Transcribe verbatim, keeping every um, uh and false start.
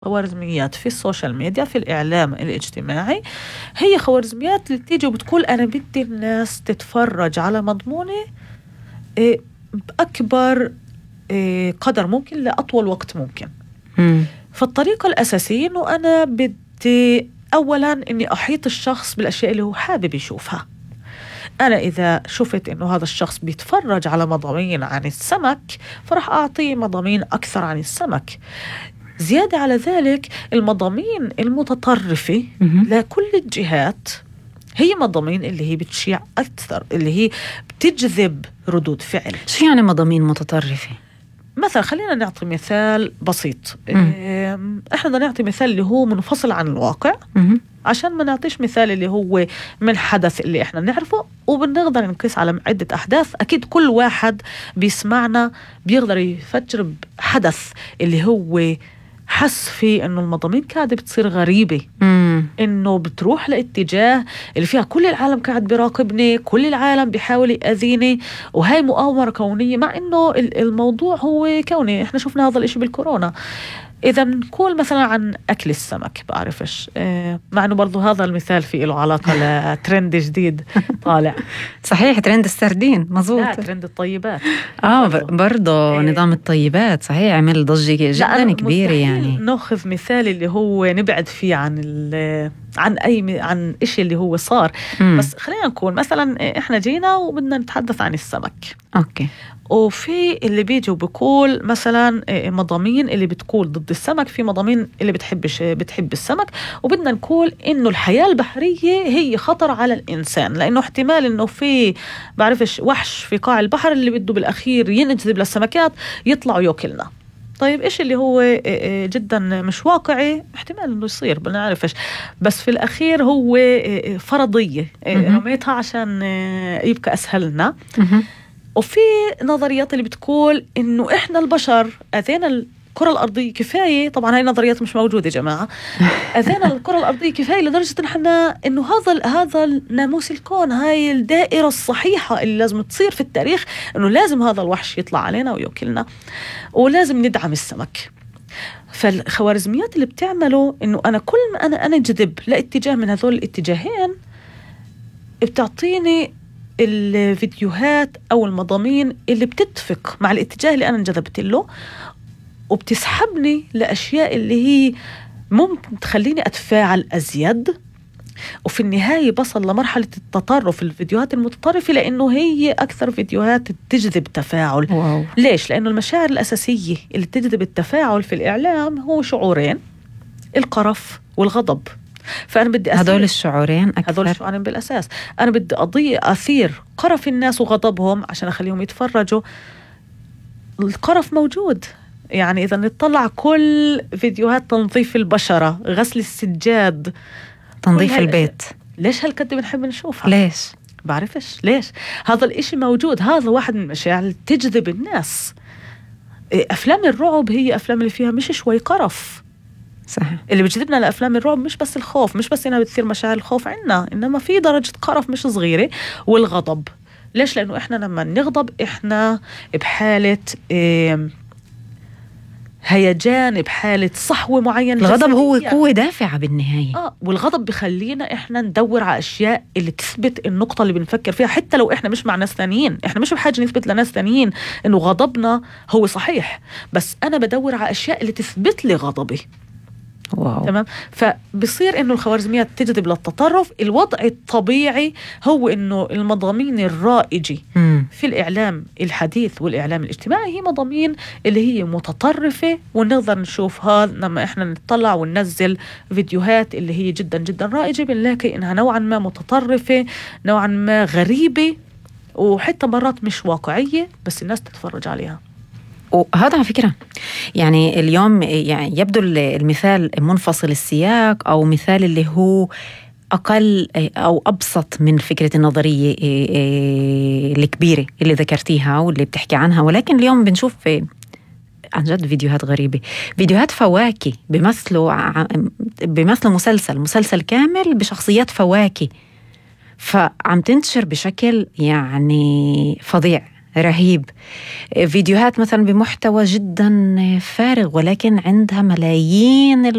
خوارزميات في السوشيال ميديا في الإعلام الاجتماعي هي خوارزميات اللي بتيجي وبتقول أنا بدي الناس تتفرج على مضموني بأكبر قدر ممكن لأطول وقت ممكن. مم. فالطريقة الأساسية إنه أنا بدي أولا إني أحيط الشخص بالأشياء اللي هو حابب يشوفها. أنا إذا شفت إنه هذا الشخص بيتفرج على مضامين عن السمك فرح أعطيه مضامين أكثر عن السمك. زيادة على ذلك المضامين المتطرفة مم. لكل الجهات هي مضامين اللي هي بتشيع أكثر، اللي هي بتجذب ردود فعل. شو يعني مضامين متطرفة؟ مثلا خلينا نعطي مثال بسيط. مم. احنا بدنا نعطي مثال اللي هو منفصل عن الواقع مم. عشان ما نعطيش مثال اللي هو من حدث اللي احنا نعرفه، وبنقدر نقيس على عدة أحداث. أكيد كل واحد بيسمعنا بيقدر يفكر بحدث اللي هو حس فيه إنه المضامين قاعدة بتصير غريبة، مم. إنه بتروح لاتجاه اللي فيها كل العالم قاعد بيراقبني، كل العالم بيحاول يأذيني، وهي مؤامرة كونية، مع إنه الموضوع هو كوني. إحنا شفنا هذا الإشي بالكورونا. إذا نقول مثلا عن أكل السمك، بعرفش إيه، مع إنه برضو هذا المثال فيه له علاقة لترند جديد طالع. صحيح، ترند السردين. مظبوط. لا، ترند الطيبات. آه برضو, برضو إيه. نظام الطيبات صحيح عمل ضجة جدا كبيرة. يعني نأخذ مثال اللي هو نبعد فيه عن عن أي عن إشي اللي هو صار. مم. بس خلينا نقول مثلا إحنا جينا وبدنا نتحدث عن السمك. أوكي. وفي اللي بيجي وبيقول مثلا مضامين اللي بتقول ضد السمك، في مضامين اللي بتحبش بتحب السمك، وبدنا نقول إنه الحياة البحرية هي خطر على الإنسان، لأنه احتمال إنه في بعرفش وحش في قاع البحر اللي بده بالأخير ينجذب للسمكات يطلعوا يأكلنا. طيب إيش اللي هو جدا مش واقعي، احتمال إنه يصير بنعرفش، بس في الأخير هو فرضية رميتها عشان يبقى أسهلنا. مم. وفي نظريات اللي بتقول إنه إحنا البشر أذينا الكرة الأرضية كفاية. طبعا هاي نظريات مش موجودة يا جماعة. أذينا الكرة الأرضية كفاية لدرجة إن إحنا إنه هذا هذا ناموس الكون، هاي الدائرة الصحيحة اللي لازم تصير في التاريخ، إنه لازم هذا الوحش يطلع علينا ويأكلنا، ولازم ندعم السمك. فالخوارزميات اللي بتعمله إنه أنا كل ما أنا أنا جذب لاتجاه من هذول الاتجاهين بتعطيني الفيديوهات أو المضامين اللي بتتفق مع الاتجاه اللي أنا انجذبت له، وبتسحبني لأشياء اللي هي ممكن تخليني أتفاعل أزيد، وفي النهاية بصل لمرحلة التطرف، الفيديوهات المتطرفة، لأنه هي أكثر فيديوهات تجذب تفاعل. واو. ليش؟ لأنه المشاعر الأساسية اللي تجذب التفاعل في الإعلام هو شعورين: القرف والغضب. فأنا بدي هذول الشعورين أكثر. هذول الشعورين بالأساس. أنا بدي أضيء أثير قرف الناس وغضبهم عشان أخليهم يتفرجوا. القرف موجود، يعني إذا نطلع كل فيديوهات تنظيف البشرة، غسل السجاد، تنظيف البيت، ليش هالقد بنحب نشوفها؟ ليش؟ بعرفش ليش. هذا الإشي موجود، هذا واحد من المشاعر تجذب الناس. أفلام الرعب هي أفلام اللي فيها مش شوي قرف. صح. اللي بيجذبنا لأفلام الرعب مش بس الخوف، مش بس إنها بتصير مشاعر الخوف عنا، إنما في درجة قرف مش صغيرة، والغضب. ليش؟ لأنه إحنا لما نغضب إحنا بحالة إيه هيجان، بحالة صحوة معينة. الغضب هو قوة دافعة بالنهاية. آه والغضب بخلينا إحنا ندور على أشياء اللي تثبت النقطة اللي بنفكر فيها، حتى لو إحنا مش مع ناس ثانيين. إحنا مش بحاجة نثبت لناس ثانيين إنه غضبنا هو صحيح، بس أنا بدور على أشياء اللي تثبت لي غضبي. واو. تمام. فبصير إنه الخوارزميات تجذب للتطرف. الوضع الطبيعي هو إنه المضامين الرائجة مم. في الإعلام الحديث والإعلام الاجتماعي هي مضامين اللي هي متطرفة، ونقدر نشوفها لما إحنا نطلع وننزل فيديوهات اللي هي جدا جدا رائجة، بنلاقي إنها نوعا ما متطرفة، نوعا ما غريبة، وحتى مرات مش واقعية، بس الناس تتفرج عليها. وهذا على فكرة يعني اليوم يعني يبدو المثال منفصل السياق، أو مثال اللي هو أقل أو أبسط من فكرة النظرية الكبيرة اللي ذكرتيها واللي بتحكي عنها، ولكن اليوم بنشوف عن جد فيديوهات غريبة، فيديوهات فواكه بمثلوا بمثلوا مسلسل مسلسل كامل بشخصيات فواكه، فعم تنتشر بشكل يعني فظيع رهيب. فيديوهات مثلا بمحتوى جدا فارغ ولكن عندها ملايين